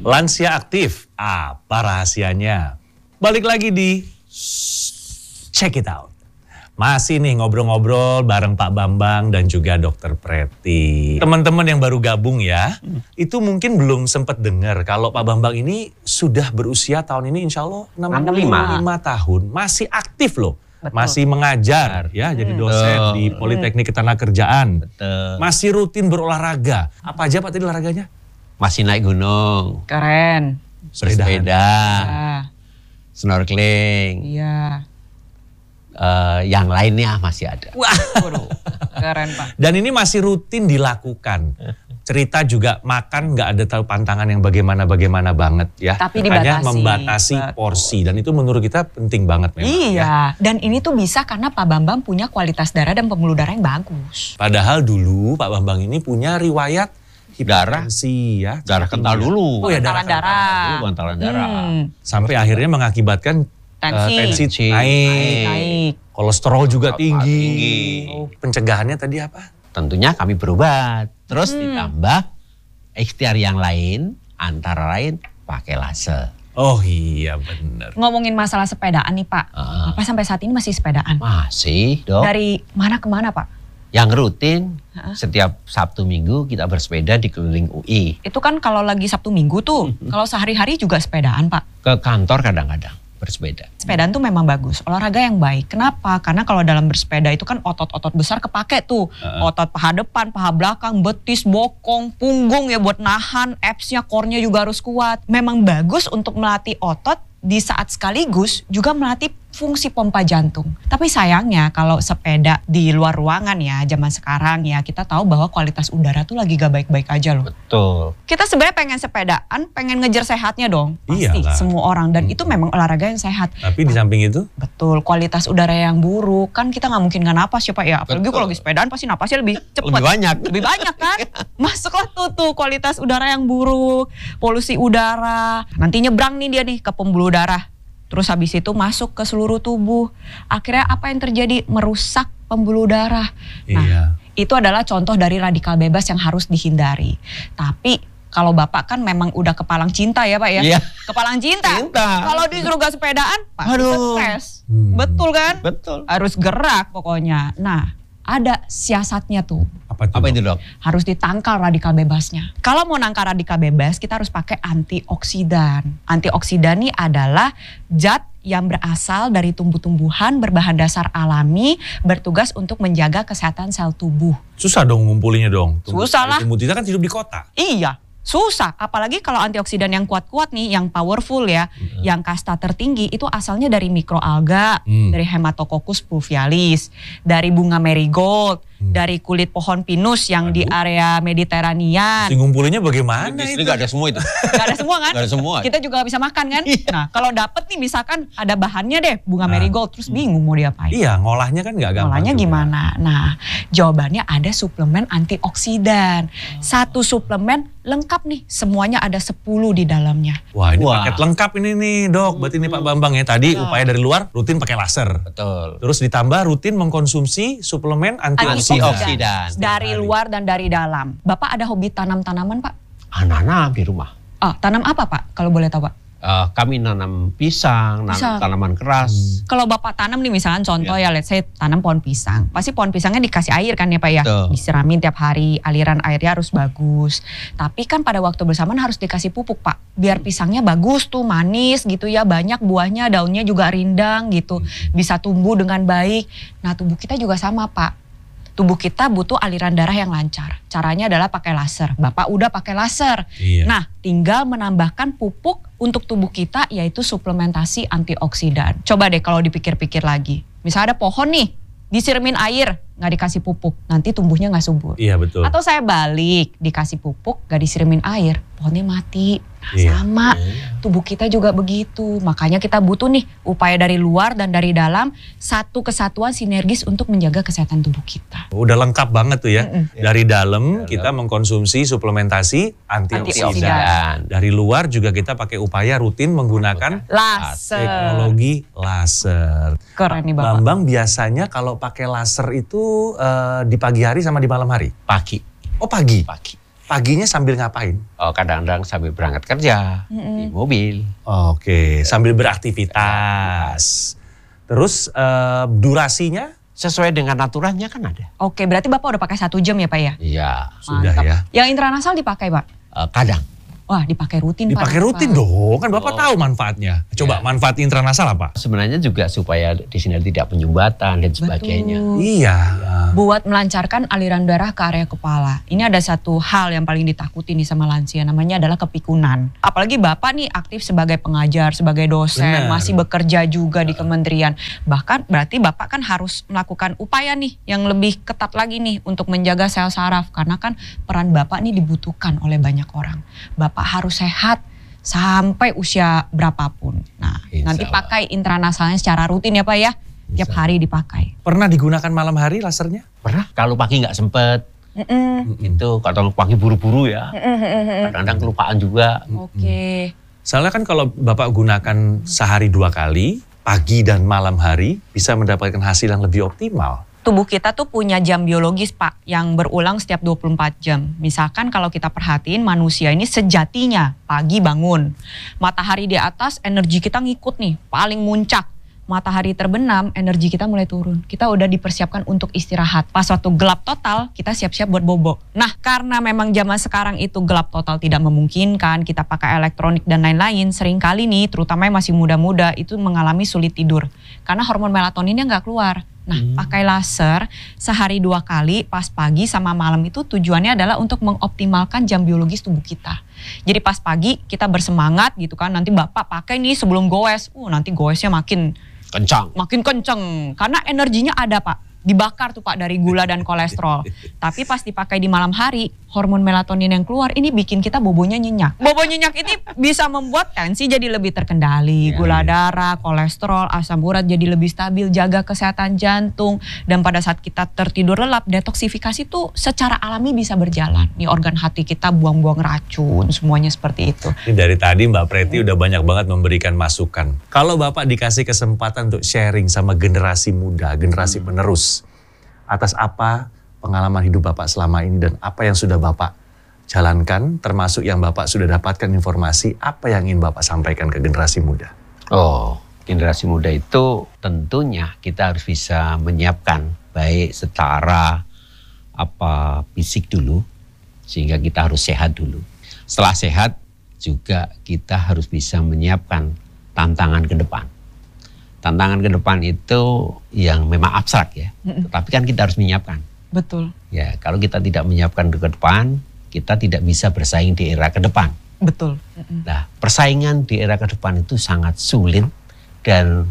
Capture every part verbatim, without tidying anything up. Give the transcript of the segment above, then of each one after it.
Lansia aktif, apa rahasianya? Balik lagi di Check It Out. Masih nih ngobrol-ngobrol bareng Pak Bambang dan juga Dokter Preti. Teman-teman yang baru gabung ya, hmm. itu mungkin belum sempat dengar kalau Pak Bambang ini sudah berusia tahun ini insya Allah enam puluh lima tahun. Masih aktif loh, betul. Masih mengajar ya, hmm. jadi dosen betul. Di Politeknik Ketenagakerjaan. Betul. Masih rutin berolahraga. Apa aja Pak tadi olahraganya? Masih naik gunung. Keren. Bersepeda. Ya. Snorkeling. Iya. Uh, yang lainnya masih ada. Wah, waduh, keren Pak. Dan ini masih rutin dilakukan. Cerita juga makan nggak ada tahu pantangan yang bagaimana-bagaimana banget ya. Tapi hanya dibatasi. membatasi Betul. porsi dan itu menurut kita penting banget memang. Iya, ya. Dan ini tuh bisa karena Pak Bambang punya kualitas darah dan pembuluh darah yang bagus. Padahal dulu Pak Bambang ini punya riwayat hipertensi ya. Darah kental dulu. Oh ya, darah darah. Dulu bantalan darah. Hmm. Sampai akhirnya mengakibatkan tensi, uh, tensi naik, naik, naik, kolesterol juga tinggi. tinggi. Oh, pencegahannya tadi apa? Tentunya kami berobat, terus hmm. ditambah ikhtiar yang lain, antara lain pakai laser. Oh iya benar. Ngomongin masalah sepedaan nih Pak, uh, apa sampai saat ini masih sepedaan? Masih dok. Dari mana ke mana Pak? Yang rutin, uh. setiap Sabtu Minggu kita bersepeda di keliling U I. Itu kan kalau lagi Sabtu Minggu tuh, kalau sehari-hari juga sepedaan Pak? Ke kantor kadang-kadang. Bersepeda. Sepedaan tuh memang bagus, olahraga yang baik. Kenapa? Karena kalau dalam bersepeda itu kan otot-otot besar kepake tuh. Uh-uh. Otot paha depan, paha belakang, betis, bokong, punggung ya buat nahan, absnya, core-nya juga harus kuat. Memang bagus untuk melatih otot di saat sekaligus juga melatih fungsi pompa jantung. Tapi sayangnya kalau sepeda di luar ruangan ya zaman sekarang ya kita tahu bahwa kualitas udara tuh lagi gak baik-baik aja loh. Betul. Kita sebenarnya pengen sepedaan, pengen ngejar sehatnya dong. Pasti Iyalah. Semua orang dan hmm. itu memang olahraga yang sehat. Tapi di samping itu? Betul, kualitas udara yang buruk kan kita gak mungkin gak napas ya Pak ya. Apalagi kalau lagi sepedaan pasti napasnya lebih cepat. Lebih banyak. Lebih banyak kan. Masuklah tuh tuh kualitas udara yang buruk, polusi udara. Nanti nyebrang nih dia nih ke pembuluh darah. Terus habis itu masuk ke seluruh tubuh. Akhirnya apa yang terjadi? Merusak pembuluh darah. Nah, iya. itu adalah contoh dari radikal bebas yang harus dihindari. Tapi kalau Bapak kan memang udah kepalang cinta ya Pak ya? Iya. Kepalang cinta. Cinta. Kalau disuruh gak sepedaan, Pak Aduh. stres. Hmm. Betul kan? Betul. Harus gerak pokoknya. Nah, ada siasatnya tuh. Apa itu, Apa itu dok? Harus ditangkal radikal bebasnya. Kalau mau nangkal radikal bebas, kita harus pakai antioksidan. Antioksidan ini adalah zat yang berasal dari tumbuh-tumbuhan berbahan dasar alami, bertugas untuk menjaga kesehatan sel tubuh. Susah dong ngumpulinnya dong. Susah lah. Tumbuh kita kan hidup di kota. Iya. Susah, apalagi kalau antioksidan yang kuat-kuat nih, yang powerful ya, hmm. yang kasta tertinggi itu asalnya dari mikroalga, hmm. dari Haematococcus pluvialis, dari bunga marigold, hmm. dari kulit pohon pinus yang Aduh. di area Mediterania. Si ngumpulinnya bagaimana Di itu? Ini gak ada semua itu. Gak ada semua kan? Gak ada semua. Kita juga gak bisa makan kan? Nah kalau dapet nih misalkan ada bahannya deh bunga nah. marigold, terus bingung mau diapain. Iya ngolahnya kan gak gampang. Ngolahnya juga. gimana? Nah jawabannya ada suplemen antioksidan. Oh. Satu suplemen lengkap nih, semuanya ada sepuluh di dalamnya. Wah ini Wah. paket lengkap ini nih dok, berarti ini Pak Bambang ya. Tadi ya. upaya dari luar rutin pakai laser. Betul. Terus ditambah rutin mengkonsumsi suplemen antioksidan. Antioksidan. Dari luar dan dari dalam. Bapak ada hobi tanam-tanaman Pak? Anak-anak di rumah. Oh, tanam apa Pak kalau boleh tahu Pak? Uh, kami nanam pisang, nanam pisang. tanaman keras. Hmm. Kalau Bapak tanam nih misalkan contoh ya, ya let's say tanam pohon pisang. Pasti pohon pisangnya dikasih air kan ya Pak ya? Tuh. Disiramin tiap hari, aliran airnya harus bagus. Tapi kan pada waktu bersamaan harus dikasih pupuk Pak. Biar pisangnya bagus tuh, manis gitu ya, banyak buahnya, daunnya juga rindang gitu. Bisa tumbuh dengan baik. Nah tubuh kita juga sama Pak. Tubuh kita butuh aliran darah yang lancar. Caranya adalah pakai laser. Bapak udah pakai laser. Iya. Nah, tinggal menambahkan pupuk untuk tubuh kita yaitu suplementasi antioksidan. Coba deh kalau dipikir-pikir lagi. Misalnya ada pohon nih, disiramin air, nggak dikasih pupuk, nanti tumbuhnya nggak subur. Iya betul. Atau saya balik, dikasih pupuk, nggak disiramin air, pohonnya mati. Nah, iya. sama, tubuh kita juga begitu. Makanya kita butuh nih upaya dari luar dan dari dalam, satu kesatuan sinergis untuk menjaga kesehatan tubuh kita. Udah lengkap banget tuh ya. Mm-mm. Dari dalam kita mengkonsumsi suplementasi antioksidan. Antioksidan. Dari luar juga kita pakai upaya rutin menggunakan Laser. teknologi laser. Keren nih Bapak. Bambang biasanya kalau pakai laser itu uh, di pagi hari sama di malam hari? Pagi. Oh pagi? Pagi. paginya sambil ngapain? Oh, kadang-kadang sambil berangkat kerja mm-hmm. di mobil. Oke, sambil beraktivitas. Terus uh, durasinya? Sesuai dengan aturannya kan ada. Oke, berarti Bapak udah pakai satu jam ya Pak ya? Iya. Sudah ya. Yang intranasal dipakai Pak? Uh, kadang. Wah, dipakai rutin Pak. Dipakai rutin Pak. Dong, kan Bapak oh. tahu manfaatnya. Coba ya. Manfaat intranasal apa? Sebenarnya juga supaya di sini tidak penyumbatan dan sebagainya. Betul. Iya. Buat melancarkan aliran darah ke area kepala. Ini ada satu hal yang paling ditakuti nih sama lansia, namanya adalah kepikunan. Apalagi Bapak nih aktif sebagai pengajar, sebagai dosen, Bener. masih bekerja juga di kementerian. Bahkan berarti Bapak kan harus melakukan upaya nih yang lebih ketat lagi nih untuk menjaga sel saraf. Karena kan peran Bapak nih dibutuhkan oleh banyak orang. Bapak Pak harus sehat sampai usia berapapun. Nah, Insya nanti pakai intranasalnya secara rutin ya Pak ya. Tiap hari dipakai. Pernah digunakan malam hari lasernya? Pernah. Kalau pagi nggak sempet. Mm-mm. Itu kalau pagi buru-buru ya. Kadang-kadang kelupaan juga. Oke. Okay. Soalnya kan kalau Bapak gunakan sehari dua kali, pagi dan malam hari, bisa mendapatkan hasil yang lebih optimal. Tubuh kita tuh punya jam biologis Pak yang berulang setiap dua puluh empat jam. Misalkan kalau kita perhatiin manusia ini sejatinya pagi bangun. Matahari di atas energi kita ngikut nih paling muncak. Matahari terbenam energi kita mulai turun. Kita udah dipersiapkan untuk istirahat. Pas waktu gelap total kita siap-siap buat bobo. Nah karena memang zaman sekarang itu gelap total tidak memungkinkan. Kita pakai elektronik dan lain-lain. Seringkali nih terutama yang masih muda-muda itu mengalami sulit tidur. Karena hormon melatoninnya nggak keluar. Nah, hmm. pakai laser sehari dua kali pas pagi sama malam itu tujuannya adalah untuk mengoptimalkan jam biologis tubuh kita. Jadi pas pagi kita bersemangat gitu kan, nanti Bapak pakai nih sebelum goes, uh nanti goesnya makin kencang. Makin kencang karena energinya ada Pak. Dibakar tuh Pak dari gula dan kolesterol. Tapi pas dipakai di malam hari, hormon melatonin yang keluar ini bikin kita bobonya nyenyak. Bobo nyenyak ini bisa membuat tensi jadi lebih terkendali, ya, gula ya. darah, kolesterol, asam urat jadi lebih stabil, jaga kesehatan jantung. Dan pada saat kita tertidur lelap, detoksifikasi tuh secara alami bisa berjalan. Nih organ hati kita buang-buang racun, semuanya seperti itu. Ini dari tadi Mbak Preti udah banyak banget memberikan masukan. Kalau Bapak dikasih kesempatan untuk sharing sama generasi muda, generasi hmm. penerus, atas apa pengalaman hidup Bapak selama ini dan apa yang sudah Bapak jalankan, termasuk yang Bapak sudah dapatkan informasi, apa yang ingin Bapak sampaikan ke generasi muda? Oh, generasi muda itu tentunya kita harus bisa menyiapkan baik secara apa fisik dulu, sehingga kita harus sehat dulu. Setelah sehat juga kita harus bisa menyiapkan tantangan ke depan. Tantangan ke depan itu yang memang abstrak ya, mm-mm. tapi kan kita harus menyiapkan. Betul. Ya, kalau kita tidak menyiapkan ke depan, kita tidak bisa bersaing di era ke depan. Betul. Mm-mm. Nah, persaingan di era ke depan itu sangat sulit dan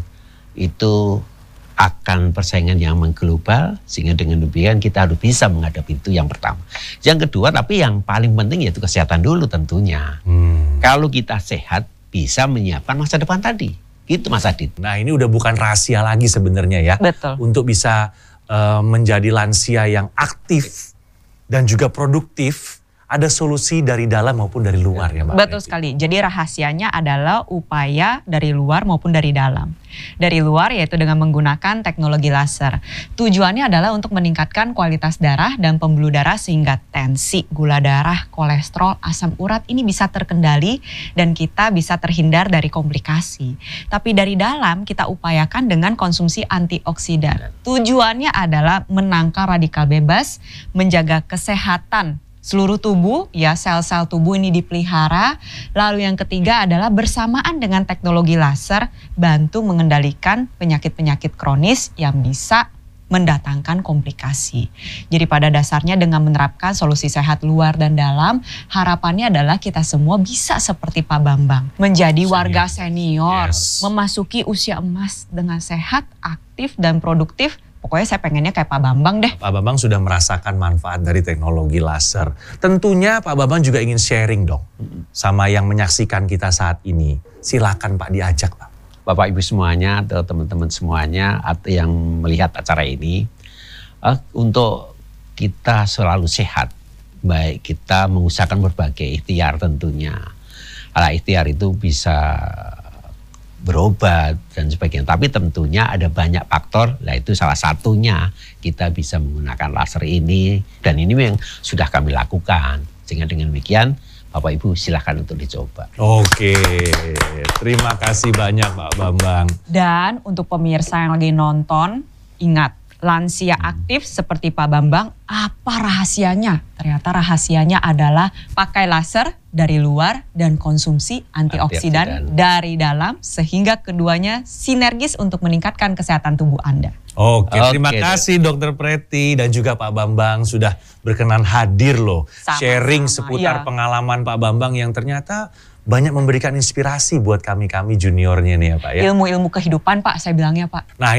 itu akan persaingan yang mengglobal, sehingga dengan demikian kita harus bisa menghadapi itu yang pertama. Yang kedua, tapi yang paling penting yaitu kesehatan dulu tentunya. Hmm. Kalau kita sehat, bisa menyiapkan masa depan tadi. Gitu Mas Adit. Nah ini udah bukan rahasia lagi sebenarnya ya. Betul. Untuk bisa uh, menjadi lansia yang aktif dan juga produktif, ada solusi dari dalam maupun dari luar ya Mbak. Betul sekali. Jadi rahasianya adalah upaya dari luar maupun dari dalam. Dari luar yaitu dengan menggunakan teknologi laser. Tujuannya adalah untuk meningkatkan kualitas darah dan pembuluh darah sehingga tensi, gula darah, kolesterol, asam urat ini bisa terkendali dan kita bisa terhindar dari komplikasi. Tapi dari dalam kita upayakan dengan konsumsi antioksidan. Tujuannya adalah menangkal radikal bebas, menjaga kesehatan seluruh tubuh, ya sel-sel tubuh ini dipelihara. Lalu yang ketiga adalah bersamaan dengan teknologi laser bantu mengendalikan penyakit-penyakit kronis yang bisa mendatangkan komplikasi. Jadi pada dasarnya dengan menerapkan solusi sehat luar dan dalam, harapannya adalah kita semua bisa seperti Pak Bambang, menjadi warga senior, yes. memasuki usia emas dengan sehat, aktif dan produktif. Pokoknya saya pengennya kayak Pak Bambang deh. Pak Bambang sudah merasakan manfaat dari teknologi laser. Tentunya Pak Bambang juga ingin sharing dong sama yang menyaksikan kita saat ini. Silakan Pak, diajak Pak. Bapak Ibu semuanya atau teman-teman semuanya atau yang melihat acara ini, uh, untuk kita selalu sehat, baik kita mengusahakan berbagai ikhtiar tentunya. Ala ikhtiar itu bisa berobat dan sebagainya. Tapi tentunya ada banyak faktor, nah itu salah satunya kita bisa menggunakan laser ini dan ini yang sudah kami lakukan. Sehingga dengan demikian Bapak Ibu silahkan untuk dicoba. Oke, terima kasih banyak Pak Bambang. Dan untuk pemirsa yang lagi nonton, ingat lansia aktif seperti Pak Bambang, apa rahasianya? Ternyata rahasianya adalah pakai laser dari luar dan konsumsi antioksidan, Antioksidan. dari dalam sehingga keduanya sinergis untuk meningkatkan kesehatan tubuh Anda. Oke, Oke, terima deh. kasih Dokter Preti dan juga Pak Bambang sudah berkenan hadir loh. Sama-sama, Sharing seputar iya. pengalaman Pak Bambang yang ternyata banyak memberikan inspirasi buat kami-kami juniornya nih ya Pak ya. Ilmu-ilmu kehidupan Pak, saya bilangnya Pak. Nah